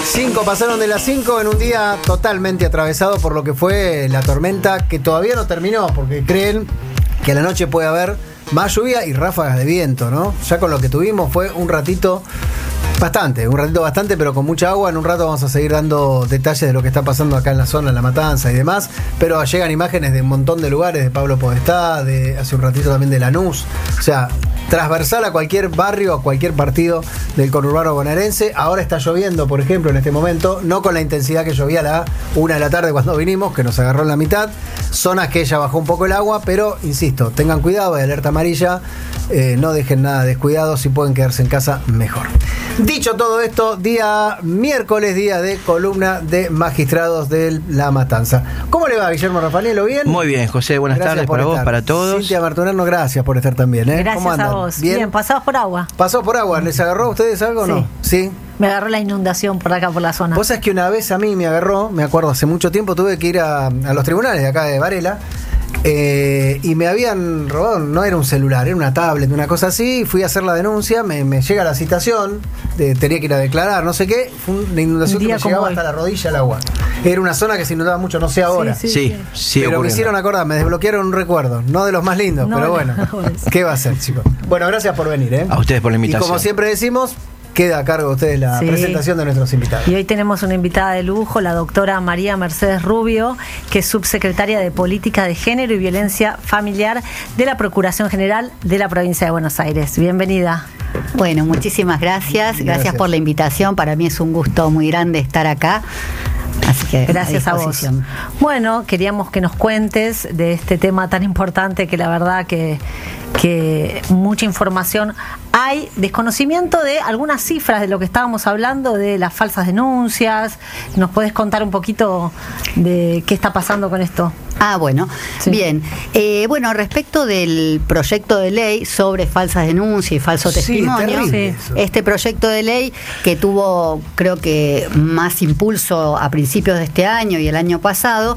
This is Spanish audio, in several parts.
5 pasaron de las 5 en un día totalmente atravesado por lo que fue la tormenta, que todavía no terminó, porque creen que a la noche puede haber más lluvia y ráfagas de viento, ¿no? Ya con lo que tuvimos fue un ratito bastante, pero con mucha agua. En un rato vamos a seguir dando detalles de lo que está pasando acá en la zona, en La Matanza y demás, pero llegan imágenes de un montón de lugares, de Pablo Podestá, de hace un ratito también de Lanús, o sea, transversal a cualquier barrio, a cualquier partido del conurbano bonaerense. Ahora está lloviendo, por ejemplo, en este momento, no con la intensidad que llovía a la 1 de la tarde cuando vinimos, que nos agarró en la mitad, zonas que ya bajó un poco el agua, pero insisto, tengan cuidado, hay alerta amarilla, no dejen nada descuidado, si pueden quedarse en casa, mejor. Dicho todo esto, día miércoles, día de columna de magistrados de La Matanza. ¿Cómo le va, Guillermo Raffanello? ¿Bien? Muy bien, José, buenas tardes para vos, para todos. Cintia Martunano, gracias por estar también. Gracias. ¿Cómo andan? A vos. Bien, pasados por agua. Pasó por agua, ¿les agarró a ustedes algo o no? Sí. Me agarró la inundación por acá, por la zona. Vos sabés que una vez a mí me agarró, me acuerdo, hace mucho tiempo tuve que ir a los tribunales de acá de Varela. Y me habían robado, no era un celular, era una tablet, una cosa así. Fui a hacer la denuncia, me llega la citación, tenía que ir a declarar, no sé qué. Fue una inundación que me llegaba hasta la rodilla el agua. Era una zona que se inundaba mucho, no sé ahora. Sí, pero me hicieron acordar, me desbloquearon un recuerdo, no de los más lindos, pero bueno, ¿qué va a ser, chicos? Bueno, gracias por venir, A ustedes por la invitación. Y como siempre decimos, queda a cargo de ustedes la presentación de nuestros invitados. Y hoy tenemos una invitada de lujo, la doctora María Mercedes Rubio, que es subsecretaria de Política de Género y Violencia Familiar de la Procuración General de la Provincia de Buenos Aires. Bienvenida. Bueno, muchísimas gracias. Gracias por la invitación. Para mí es un gusto muy grande estar acá. Así que gracias a vos. Bueno, queríamos que nos cuentes de este tema tan importante, que la verdad que mucha información hay, desconocimiento de algunas cifras de lo que estábamos hablando, de las falsas denuncias. ¿Nos podés contar un poquito de qué está pasando con esto? Bueno, sí. Bien. Bueno, respecto del proyecto de ley sobre falsas denuncias y falso testimonio, este proyecto de ley que tuvo, creo que, más impulso a principios de este año y el año pasado,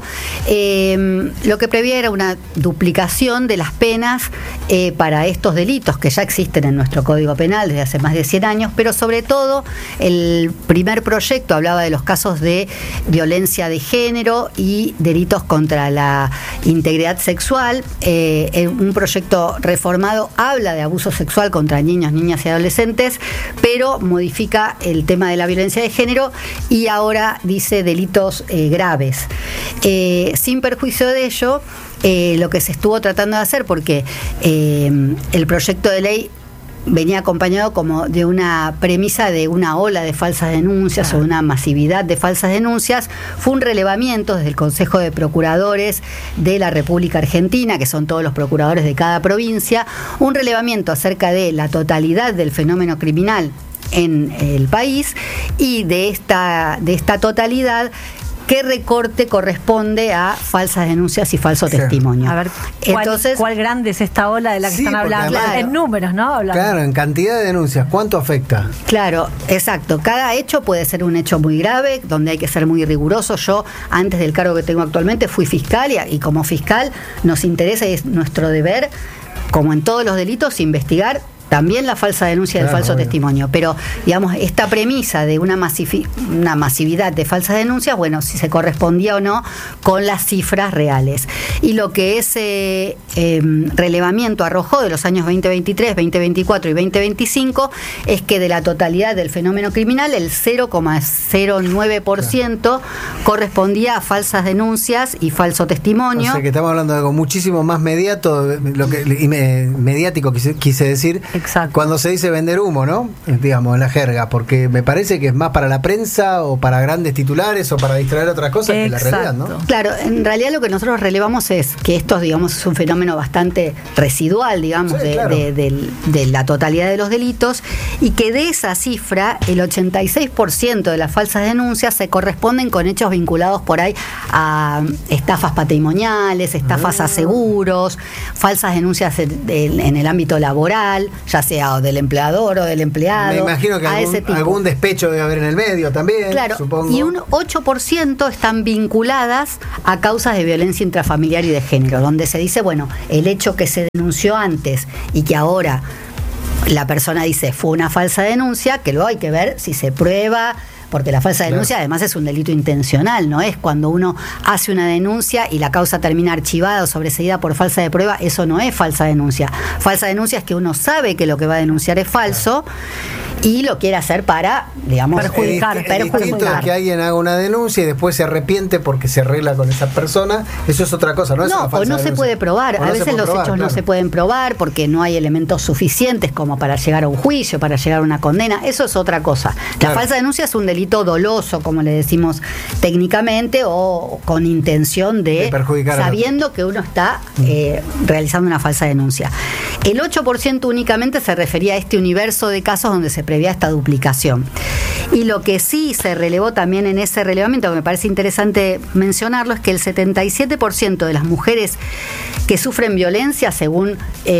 lo que preveía era una duplicación de las penas para estos delitos que ya existen en nuestro Código Penal desde hace más de 100 años, pero sobre todo el primer proyecto hablaba de los casos de violencia de género y delitos contra la integridad sexual. Un proyecto reformado habla de abuso sexual contra niños, niñas y adolescentes, pero modifica el tema de la violencia de género y ahora dice delitos graves. Sin perjuicio de ello, lo que se estuvo tratando de hacer, porque el proyecto de ley venía acompañado como de una premisa de una ola de falsas denuncias o de una masividad de falsas denuncias, fue un relevamiento desde el Consejo de Procuradores de la República Argentina, que son todos los procuradores de cada provincia, un relevamiento acerca de la totalidad del fenómeno criminal en el país y de esta totalidad, ¿qué recorte corresponde a falsas denuncias y falso testimonio? A ver, ¿cuál grande es esta ola de la que están hablando? Claro, en números, ¿no? Claro, en cantidad de denuncias, ¿cuánto afecta? Claro, exacto. Cada hecho puede ser un hecho muy grave, donde hay que ser muy riguroso. Yo, antes del cargo que tengo actualmente, fui fiscal y como fiscal nos interesa y es nuestro deber, como en todos los delitos, investigar también la falsa denuncia y el falso testimonio. Pero, digamos, esta premisa de una masividad de falsas denuncias, bueno, si se correspondía o no con las cifras reales. Y lo que ese relevamiento arrojó de los años 2023, 2024 y 2025 es que de la totalidad del fenómeno criminal, el 0,09% correspondía a falsas denuncias y falso testimonio. O sea que estamos hablando de algo muchísimo más mediático, quise decir. Exacto. Cuando se dice vender humo, ¿no? Digamos, en la jerga, porque me parece que es más para la prensa o para grandes titulares o para distraer otras cosas que la realidad, ¿no? Claro, en realidad lo que nosotros relevamos es que esto, digamos, es un fenómeno bastante residual, digamos, de la totalidad de los delitos, y que de esa cifra, el 86% de las falsas denuncias se corresponden con hechos vinculados por ahí a estafas patrimoniales, estafas a seguros, falsas denuncias en el ámbito laboral, ya sea del empleador o del empleado. Me imagino que algún despecho debe haber en el medio también. Claro, supongo. Y un 8% están vinculadas a causas de violencia intrafamiliar y de género, donde se dice, bueno, el hecho que se denunció antes y que ahora la persona dice fue una falsa denuncia, que luego hay que ver si se prueba, porque la falsa denuncia además es un delito intencional, no es cuando uno hace una denuncia y la causa termina archivada o sobreseída por falsa de prueba, eso no es falsa denuncia. Falsa denuncia es que uno sabe que lo que va a denunciar es falso y lo quiere hacer para, digamos, perjudicar. Es que alguien haga una denuncia y después se arrepiente porque se arregla con esa persona, eso es otra cosa, ¿no? No, o no se puede probar, a veces los hechos no se pueden probar porque no hay elementos suficientes como para llegar a un juicio, para llegar a una condena, eso es otra cosa. La falsa denuncia es un delito doloso, como le decimos técnicamente, o con intención de perjudicar, sabiendo que uno está realizando una falsa denuncia. El 8% únicamente se refería a este universo de casos donde se prevía esta duplicación. Y lo que sí se relevó también en ese relevamiento, que me parece interesante mencionarlo, es que el 77% de las mujeres que sufren violencia, según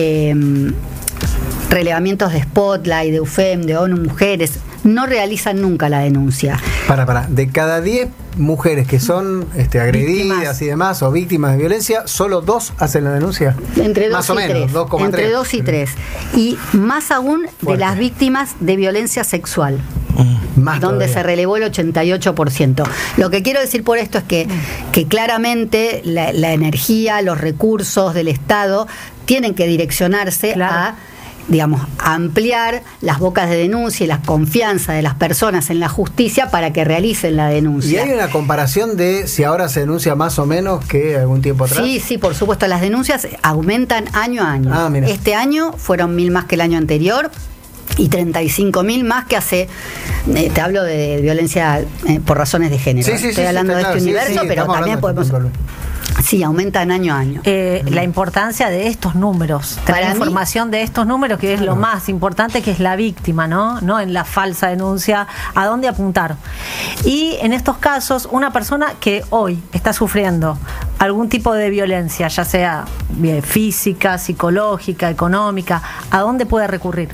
relevamientos de Spotlight, de UFEM, de ONU Mujeres, no realizan nunca la denuncia. De cada 10 mujeres que son agredidas víctimas y demás, o víctimas de violencia, ¿solo 2 hacen la denuncia? Entre 2 más y o menos, 3. Entre 2 y 3. Y más aún de las víctimas de violencia sexual. Más donde todavía se relevó el 88%. Lo que quiero decir por esto es que claramente la energía, los recursos del Estado tienen que direccionarse a, digamos, ampliar las bocas de denuncia y la confianza de las personas en la justicia para que realicen la denuncia. ¿Y hay una comparación de si ahora se denuncia más o menos que algún tiempo atrás? Sí, por supuesto, las denuncias aumentan año a año. Mira. Este año fueron 1.000 más que el año anterior y 35.000 más que hace, te hablo de violencia por razones de género. Estoy hablando de este universo, pero también podemos... Sí, aumentan año a año. La importancia de estos números, tener información de estos números, que es lo más importante, que es la víctima, ¿no? En la falsa denuncia, a dónde apuntar. Y en estos casos, una persona que hoy está sufriendo algún tipo de violencia, ya sea física, psicológica, económica, ¿a dónde puede recurrir?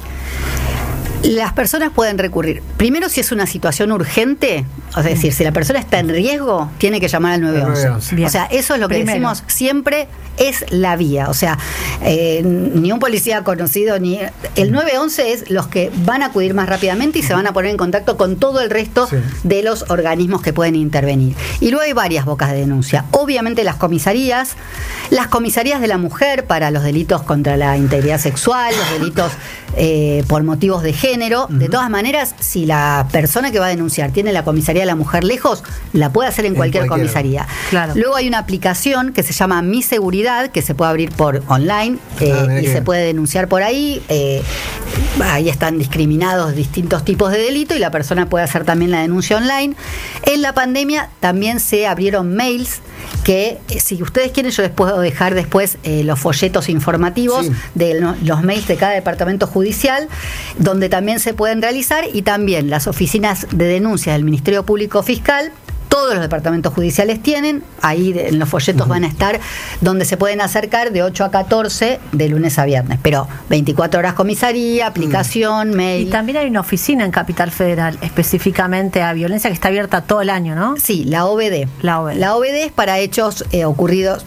Las personas pueden recurrir, primero si es una situación urgente, es decir, si la persona está en riesgo, tiene que llamar al 911. O sea, eso es lo que decimos siempre, es la vía. O sea, ni un policía conocido, ni el 911 es los que van a acudir más rápidamente y se van a poner en contacto con todo el resto de los organismos que pueden intervenir. Y luego hay varias bocas de denuncia. Obviamente las comisarías de la mujer para los delitos contra la integridad sexual, los delitos por motivos de género. De todas maneras, si la persona que va a denunciar tiene la comisaría de la mujer lejos, la puede hacer en cualquier comisaría. Claro. Luego hay una aplicación que se llama Mi Seguridad, que se puede abrir por online y se puede denunciar por ahí. Ahí están discriminados distintos tipos de delito y la persona puede hacer también la denuncia online. En la pandemia también se abrieron mails que, si ustedes quieren, yo les puedo dejar después los folletos informativos de los mails de cada departamento judicial, donde también se pueden realizar, y también las oficinas de denuncia del Ministerio Público Fiscal. Todos los departamentos judiciales tienen, ahí en los folletos van a estar, donde se pueden acercar de 8 a 14 de lunes a viernes, pero 24 horas comisaría, aplicación, mail. Y también hay una oficina en Capital Federal específicamente a violencia que está abierta todo el año, ¿no? Sí, la OBD. La OBD es para hechos ocurridos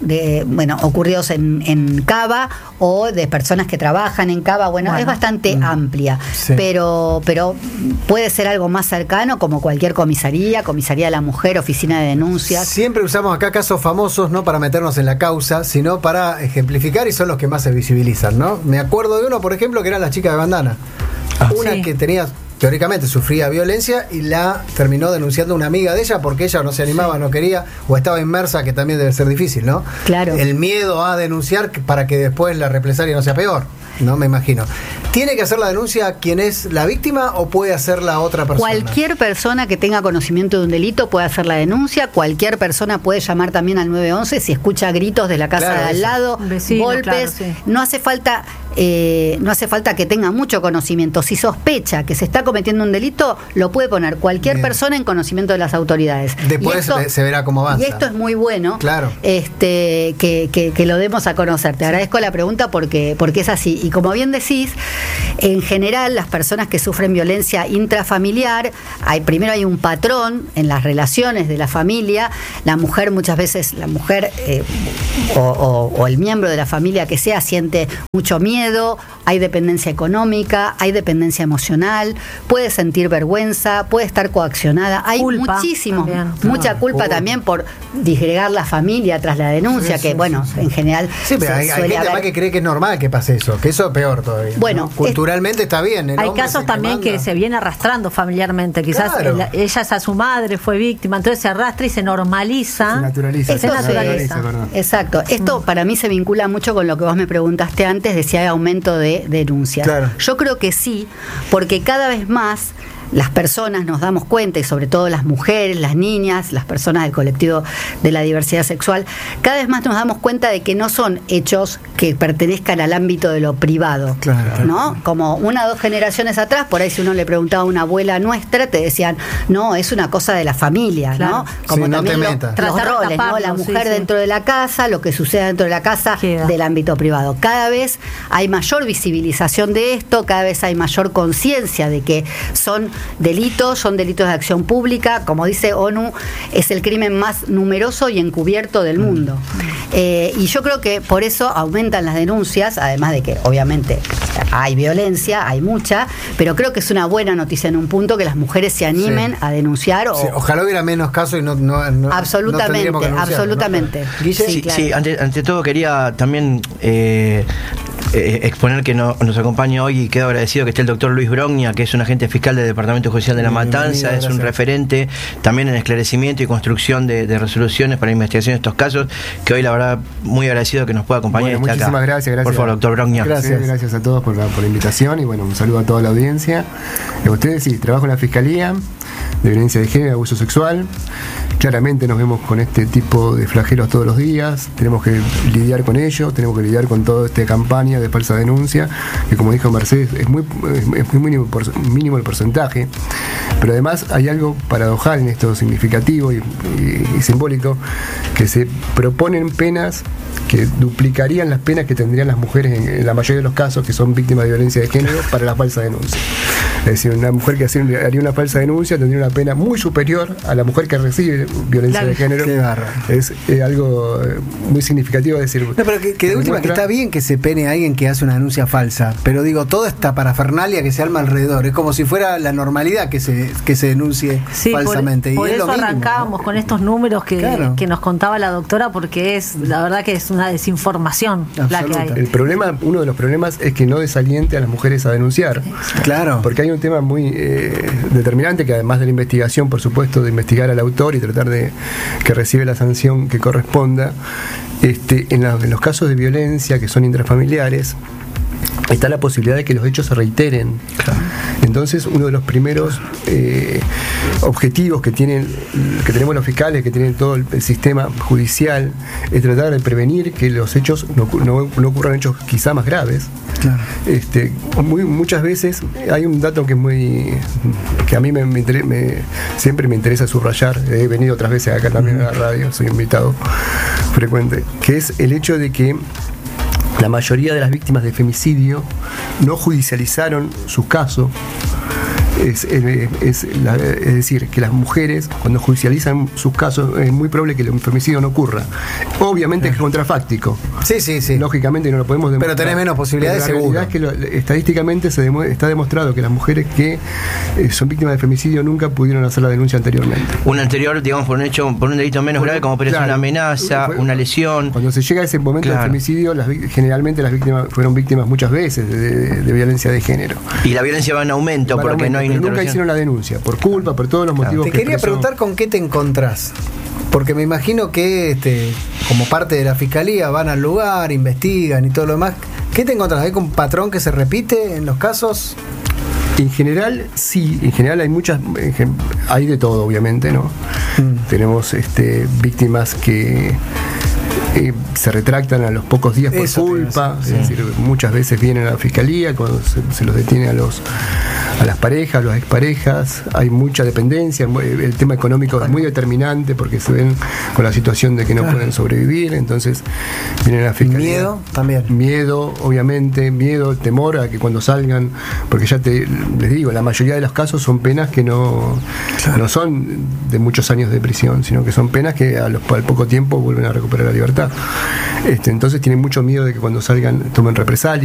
en Cava o de personas que trabajan en Cava. Bueno, es bastante amplia, pero puede ser algo más cercano, como cualquier comisaría de la mujer, oficina de denuncias. Siempre usamos acá casos famosos, no para meternos en la causa, sino para ejemplificar, y son los que más se visibilizan, ¿no? Me acuerdo de uno, por ejemplo, que era la chica de bandana. Una que tenía, teóricamente sufría violencia y la terminó denunciando una amiga de ella porque ella no se animaba, no quería, o estaba inmersa, que también debe ser difícil, ¿no? Claro. El miedo a denunciar para que después la represalia no sea peor. No me imagino. ¿Tiene que hacer la denuncia quien es la víctima o puede hacer la otra persona? Cualquier persona que tenga conocimiento de un delito puede hacer la denuncia. Cualquier persona puede llamar también al 911 si escucha gritos de la casa de al lado, vecino, golpes. No hace falta que tenga mucho conocimiento. Si sospecha que se está cometiendo un delito, lo puede poner cualquier persona en conocimiento de las autoridades. Después se verá cómo avanza. Y esto es muy bueno, claro. que lo demos a conocer. Te agradezco la pregunta porque es así. y como bien decís, en general las personas que sufren violencia intrafamiliar, primero hay un patrón en las relaciones de la familia. La mujer, muchas veces o el miembro de la familia que sea, siente mucho miedo, hay dependencia económica, hay dependencia emocional, puede sentir vergüenza, puede estar coaccionada, hay culpa, mucha culpa también por disgregar la familia tras la denuncia, en general pero hay gente más que cree que es normal que pase eso, que eso es peor todavía. Bueno, culturalmente está bien. Hay casos también que se viene arrastrando familiarmente, quizás ella es a su madre, fue víctima, entonces se arrastra y se normaliza. Se naturaliza. Exacto. Esto para mí se vincula mucho con lo que vos me preguntaste antes de si hay aumento de denuncias. Claro. Yo creo que sí, porque cada vez más las personas nos damos cuenta, y sobre todo las mujeres, las niñas, las personas del colectivo de la diversidad sexual, cada vez más nos damos cuenta de que no son hechos que pertenezcan al ámbito de lo privado, ¿no? Como 1 o 2 generaciones atrás, por ahí si uno le preguntaba a una abuela nuestra, te decían, no, es una cosa de la familia, ¿no? Como también no te metas. Los roles, ¿no? La mujer dentro de la casa, lo que sucede dentro de la casa del ámbito privado. Cada vez hay mayor visibilización de esto, cada vez hay mayor conciencia de que son delitos de acción pública. Como dice ONU, es el crimen más numeroso y encubierto del mundo. Y yo creo que por eso aumentan las denuncias, además de que obviamente hay violencia, hay mucha, pero creo que es una buena noticia en un punto que las mujeres se animen a denunciar. Ojalá hubiera menos casos y no absolutamente, absolutamente. ¿No? Guille, sí, ante todo quería también exponer que nos acompaña hoy, y quedo agradecido que esté el doctor Luis Brogna, que es un agente fiscal del Departamento Judicial de La Matanza, es un referente también en esclarecimiento y construcción de resoluciones para investigación de estos casos, que hoy la verdad muy agradecido que nos pueda acompañar. Muchísimas gracias. Por favor, doctor Brogna. Gracias a todos por la invitación, y un saludo a toda la audiencia. Ustedes trabajo en la Fiscalía de Violencia de Género y Abuso Sexual. Claramente nos vemos con este tipo de flagelos todos los días, tenemos que lidiar con ello, tenemos que lidiar con toda esta campaña de falsa denuncia, que como dijo Mercedes, es muy mínimo el porcentaje, pero además hay algo paradojal en esto, significativo y simbólico, que se proponen penas que duplicarían las penas que tendrían las mujeres en la mayoría de los casos que son víctimas de violencia de género para la falsa denuncia. Es decir, una mujer que haría una falsa denuncia tendría una pena muy superior a la mujer que recibe violencia de género. Es algo muy significativo decir. No, pero que de última, que está bien que se pene a alguien que hace una denuncia falsa, pero digo, toda esta parafernalia que se arma alrededor, es como si fuera la normalidad que se denuncie falsamente. Por y eso es lo mismo, arrancábamos, ¿no? Con estos números que nos contaba la doctora, porque es la verdad que es una desinformación la que hay. El problema, uno de los problemas es que no desaliente a las mujeres a denunciar. Claro. Porque hay un tema muy determinante, que además de la investigación, por supuesto, de investigar al autor y tratar de que recibe la sanción que corresponda, en los casos de violencia que son intrafamiliares, está la posibilidad de que los hechos se reiteren. Entonces, uno de los primeros objetivos que tenemos los fiscales, que tienen todo el sistema judicial, es tratar de prevenir que los hechos no ocurran hechos quizá más graves. Claro. Muchas veces hay un dato que a mí siempre me interesa subrayar. He venido otras veces acá también a la radio, soy invitado frecuente, que es el hecho de que la mayoría de las víctimas de femicidio no judicializaron sus casos. Es decir, que las mujeres, cuando judicializan sus casos, es muy probable que el femicidio no ocurra. Obviamente es contrafáctico. Sí. Lógicamente no lo podemos demostrar. Pero tenés menos posibilidades, seguro. La realidad es que estadísticamente está demostrado que las mujeres que son víctimas de femicidio nunca pudieron hacer la denuncia anteriormente. Un anterior, digamos, por un delito menos grave, como puede ser una amenaza, una lesión. Cuando se llega a ese momento del femicidio, generalmente las víctimas fueron víctimas muchas veces de violencia de género. Y la violencia va en aumento porque no hay nunca hicieron la denuncia, por culpa, por todos los motivos. Te quería preguntar con qué te encontrás, porque me imagino que como parte de la fiscalía van al lugar, investigan y todo lo demás. ¿Qué te encontrás? ¿Hay un patrón que se repite en los casos? En general, sí, en general hay de todo, obviamente, ¿no? Tenemos víctimas que se retractan a los pocos días por culpa, es decir, muchas veces vienen a la fiscalía cuando se los detiene a a las parejas, las exparejas, hay mucha dependencia, el tema económico es muy determinante porque se ven con la situación de que no pueden sobrevivir, entonces vienen a la fiscalía. Miedo también. Miedo, obviamente, miedo, temor a que cuando salgan, porque ya les digo, la mayoría de los casos son penas que no son de muchos años de prisión, sino que son penas que al poco tiempo vuelven a recuperar la libertad. Entonces tienen mucho miedo de que cuando salgan tomen represalias.